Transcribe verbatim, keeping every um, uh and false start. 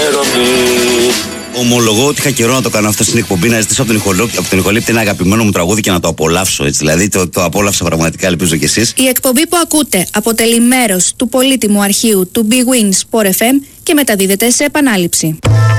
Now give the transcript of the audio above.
Ομολογώ ότι είχα καιρό να το κάνω αυτό στην εκπομπή, να ζητήσω από τον Ηχολήπτη, από τον Ηχολήπτη ένα αγαπημένο μου τραγούδι και να το απολαύσω. Έτσι. Δηλαδή το, το απόλαυσα πραγματικά, ελπίζω κι εσείς. Η εκπομπή που ακούτε αποτελεί μέρος του πολύτιμου αρχείου του Big Win Sport εφ εμ και μεταδίδεται σε επανάληψη.